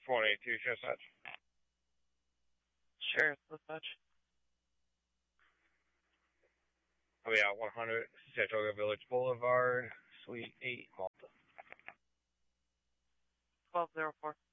482, show such. Sure, so such. Oh yeah, 100 Saratoga Village Boulevard, Suite 8, Malta. 1204.